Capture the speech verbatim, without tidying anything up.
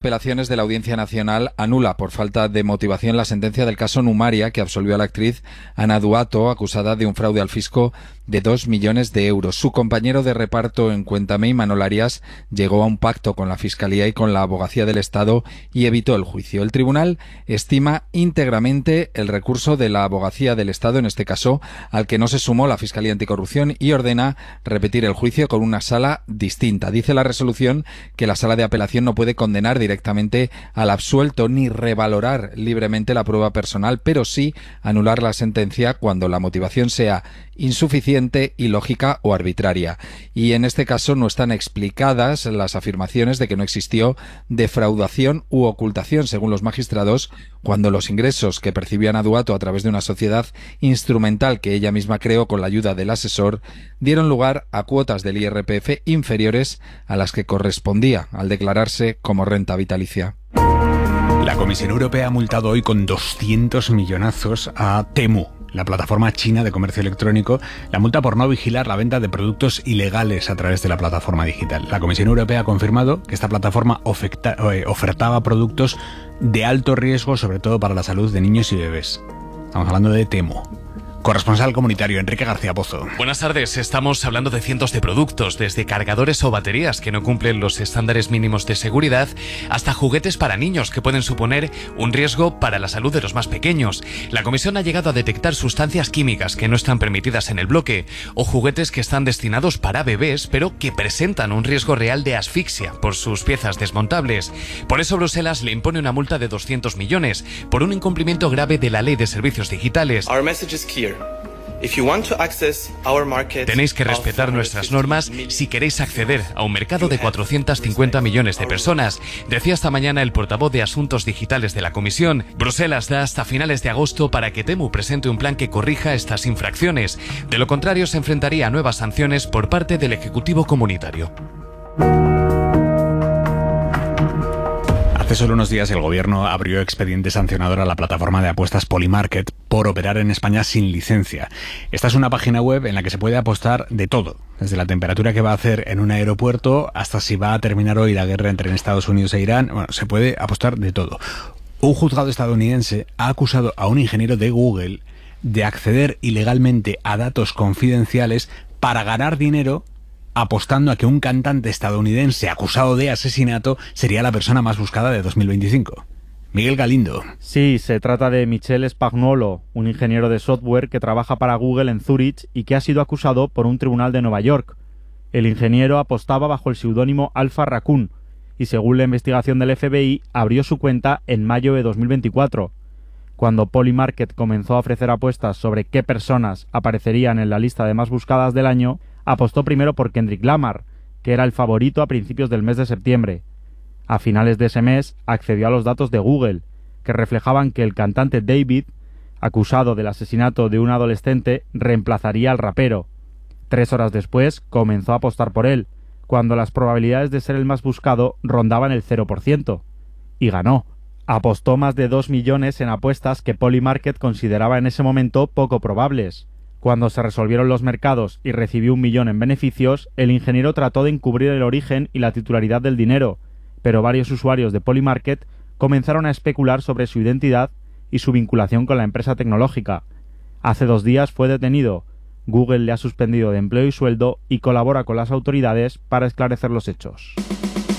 Apelaciones de la Audiencia Nacional anula por falta de motivación la sentencia del caso Numaria, que absolvió a la actriz Ana Duato, acusada de un fraude al fisco de dos millones de euros. Su compañero de reparto en Cuéntame, Imanol Arias, llegó a un pacto con la Fiscalía y con la Abogacía del Estado y evitó el juicio. El tribunal estima íntegramente el recurso de la Abogacía del Estado, en este caso, al que no se sumó la Fiscalía Anticorrupción, y ordena repetir el juicio con una sala distinta. Dice la resolución que la sala de apelación no puede condenar directamente al absuelto ni revalorar libremente la prueba personal, pero sí anular la sentencia cuando la motivación sea insuficiente, ilógica o arbitraria. Y en este caso no están explicadas las afirmaciones de que no existió defraudación u ocultación, según los magistrados, cuando los ingresos que percibía Ana Duato a través de una sociedad instrumental que ella misma creó con la ayuda del asesor dieron lugar a cuotas del I R P F inferiores a las que correspondía al declararse como renta vitalicia. La Comisión Europea ha multado hoy con doscientos millonazos a Temu, la plataforma china de comercio electrónico, la multa por no vigilar la venta de productos ilegales a través de la plataforma digital. La Comisión Europea ha confirmado que esta plataforma oferta, eh, ofertaba productos de alto riesgo, sobre todo para la salud de niños y bebés. Estamos hablando de Temu. Corresponsal comunitario, Enrique García Pozo. Buenas tardes. Estamos hablando de cientos de productos, desde cargadores o baterías que no cumplen los estándares mínimos de seguridad, hasta juguetes para niños que pueden suponer un riesgo para la salud de los más pequeños. La comisión ha llegado a detectar sustancias químicas que no están permitidas en el bloque, o juguetes que están destinados para bebés, pero que presentan un riesgo real de asfixia por sus piezas desmontables. Por eso Bruselas le impone una multa de doscientos millones por un incumplimiento grave de la Ley de Servicios Digitales. Our message is clear. Tenéis que respetar nuestras normas si queréis acceder a un mercado de cuatrocientos cincuenta millones de personas, decía esta mañana el portavoz de Asuntos Digitales de la Comisión. Bruselas da hasta finales de agosto para que Temu presente un plan que corrija estas infracciones. De lo contrario, se enfrentaría a nuevas sanciones por parte del Ejecutivo Comunitario. Hace solo unos días el gobierno abrió expediente sancionador a la plataforma de apuestas Polymarket por operar en España sin licencia. Esta es una página web en la que se puede apostar de todo, desde la temperatura que va a hacer en un aeropuerto hasta si va a terminar hoy la guerra entre Estados Unidos e Irán. Bueno, se puede apostar de todo. Un juzgado estadounidense ha acusado a un ingeniero de Google de acceder ilegalmente a datos confidenciales para ganar dinero, apostando a que un cantante estadounidense acusado de asesinato sería la persona más buscada de dos mil veinticinco. Miguel Galindo. Sí, se trata de Michele Spagnuolo, un ingeniero de software que trabaja para Google en Zúrich y que ha sido acusado por un tribunal de Nueva York. El ingeniero apostaba bajo el seudónimo Alpha Raccoon y, según la investigación del F B I, abrió su cuenta en mayo de dos mil veinticuatro. Cuando Polymarket comenzó a ofrecer apuestas sobre qué personas aparecerían en la lista de más buscadas del año, apostó primero por Kendrick Lamar, que era el favorito a principios del mes de septiembre. A finales de ese mes accedió a los datos de Google, que reflejaban que el cantante David, acusado del asesinato de un adolescente, reemplazaría al rapero. Tres horas después comenzó a apostar por él, cuando las probabilidades de ser el más buscado rondaban el cero por ciento. Y ganó. Apostó más de dos millones en apuestas que Polymarket consideraba en ese momento poco probables. Cuando se resolvieron los mercados y recibió un millón en beneficios, el ingeniero trató de encubrir el origen y la titularidad del dinero, pero varios usuarios de Polymarket comenzaron a especular sobre su identidad y su vinculación con la empresa tecnológica. Hace dos días fue detenido. Google le ha suspendido de empleo y sueldo y colabora con las autoridades para esclarecer los hechos.